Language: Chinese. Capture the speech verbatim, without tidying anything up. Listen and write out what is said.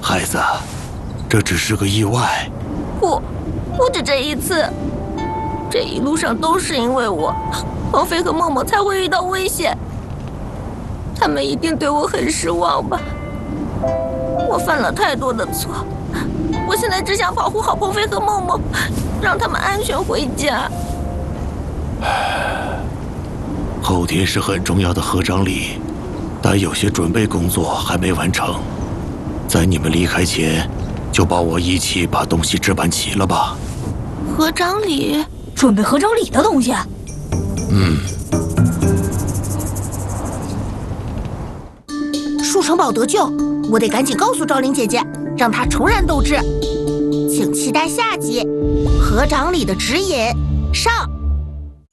孩子，这只是个意外。 不，不止这一次，这一路上都是因为我，鹏飞和默默才会遇到危险。他们一定对我很失望吧？我犯了太多的错，我现在只想保护好鹏飞和默默，让他们安全回家。 后天是很重要的合掌礼，但有些准备工作还没完成。在你们离开前，就帮我一起把东西置办齐了吧。 合掌礼？ 准备合掌礼的东西？ 嗯。 树城堡得救，我得赶紧告诉昭玲姐姐，让她重燃斗志。请期待下集《合掌礼的指引》上。